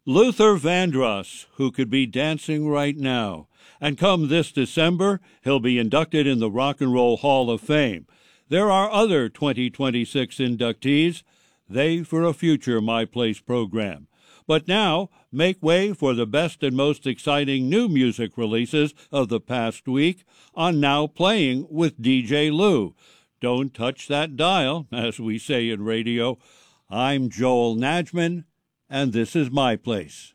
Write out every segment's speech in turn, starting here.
Luther Vandross, who could be dancing right now. And come this December, he'll be inducted in the Rock and Roll Hall of Fame. There are other 2026 inductees. They for a future My Place program. But now, make way for the best and most exciting new music releases of the past week on Now Playing with DJ Lou. Don't touch that dial, as we say in radio. I'm Joel Najman, and this is My Place.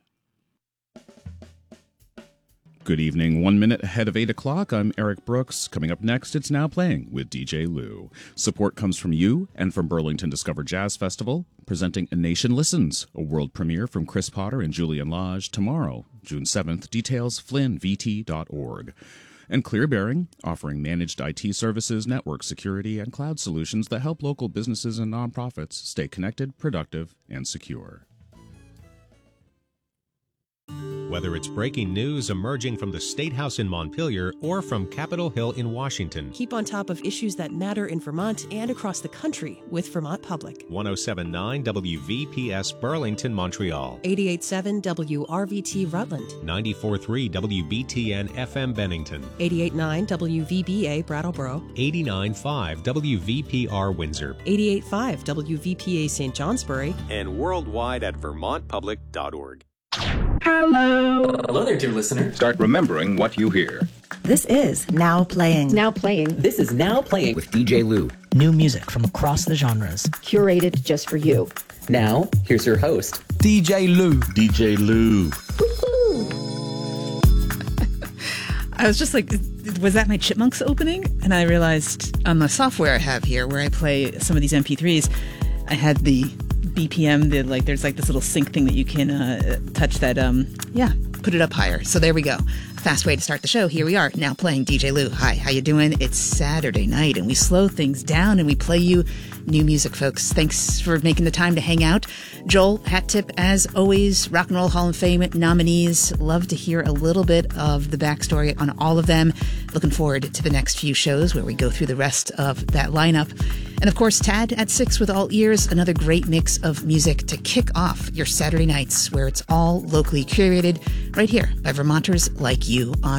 Good evening. 1 minute ahead of 8 o'clock, I'm Eric Brooks. Coming up next, it's Now Playing with DJ Lou. Support comes from you and from Burlington Discover Jazz Festival, presenting A Nation Listens, a world premiere from Chris Potter and Julian Lage tomorrow, June 7th. Details, flynnvt.org. And Clear Bearing, offering managed IT services, network security, and cloud solutions that help local businesses and nonprofits stay connected, productive, and secure. Whether it's breaking news emerging from the State House in Montpelier or from Capitol Hill in Washington. Keep on top of issues that matter in Vermont and across the country with Vermont Public. 107.9 WVPS Burlington, Montreal. 88.7 WRVT Rutland. 94.3 WBTN FM Bennington. 88.9 WVBA Brattleboro. 89.5 WVPR Windsor. 88.5 WVPA St. Johnsbury. And worldwide at vermontpublic.org. Hello. Hello there, dear listener. Start remembering what you hear. This is Now Playing. Now Playing. This is Now Playing with DJ Lou. New music from across the genres. Curated just for you. Now, here's your host, DJ Lou. DJ Lou. I was just like, was that my Chipmunks opening? And I realized on the software I have here where I play some of these MP3s, I had the BPM, there's like this little sync thing that you can touch that, put it up higher. So there we go. Fast way to start the show. Here we are, Now Playing DJ Lou. Hi, how you doing? It's Saturday night and we slow things down and we play you new music, folks. Thanks for making the time to hang out. Joel, hat tip as always, Rock and Roll Hall of Fame nominees. Love to hear a little bit of the backstory on all of them. Looking forward to the next few shows where we go through the rest of that lineup. And of course, Tad at 6 with All Ears, another great mix of music to kick off your Saturday nights where it's all locally curated right here by Vermonters like you on